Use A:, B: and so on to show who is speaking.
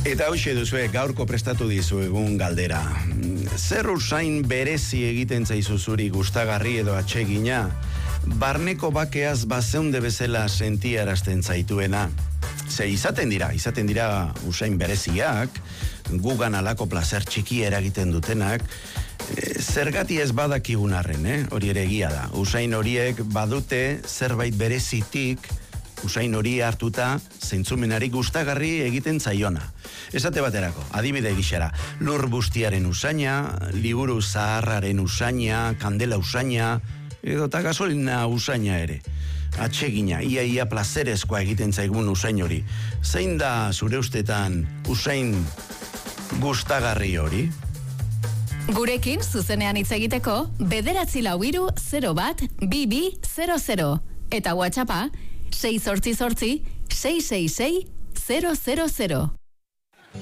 A: Eta hoxe duzue gaurko prestatu dizuegun galdera. Zer usain berezi egiten zaizu zuri gustagarri edo atsegina, barneko bakeaz bazeunde bezala sentiarazten zaituena. Ze izaten dira usain bereziak, gugan alako plazer txiki eragiten dutenak, zergati ez badakigun arren, hori ere egia da. Usain horiek badute zerbait berezitik, usain hori hartuta zeintzumenari gustagarri egiten zaiona. Esate baterako, adibide gixera, lur bustiaren usaina, liburu zaharraren usaina, kandela usaina, edota gasolina usaina ere. Atsegina, ia plazerezkoa egiten zaigun usain hori. Zein da zure ustetan usain gustagarri hori?
B: Gurekin zuzenean hitz egiteko 944-01-2200 eta WhatsAppa 688 666 000.